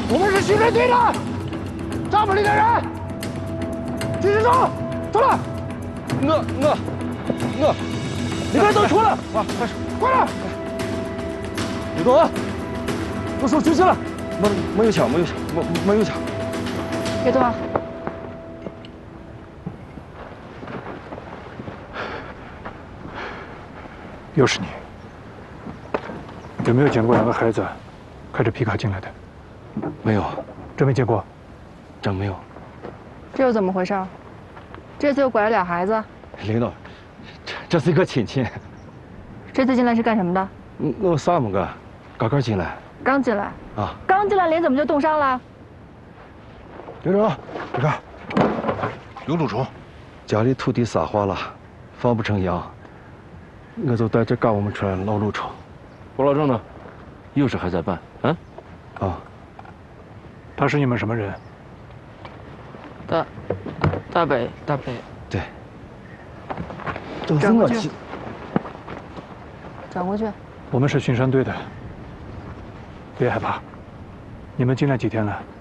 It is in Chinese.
我们是刑侦队的，帐篷里的人，继续走，走了。里边都出来，快手，快点！刘东，用手举起来。没有枪，没有枪。 别动啊！ 又是你。有没有见过两个孩子开着皮卡进来的？ 没有， 真没见过。 真没有。 这又怎么回事？这次又拐了俩孩子。 领导，这是一个亲戚。 这次进来是干什么的？ 我啥没干，刚进来。 刚进来。 啊。 刚进来脸怎么就冻伤了？ 领导，你看， 有蛀虫， 家里土地沙化了，放不成羊，我就带着赶我们出来捞蛀虫。 郭老郑呢？有事还在办？啊？ 啊。 他是你们什么人？ 大北。 对。都是我去。 转过去。 我们是巡山队的，别害怕。你们进来几天了？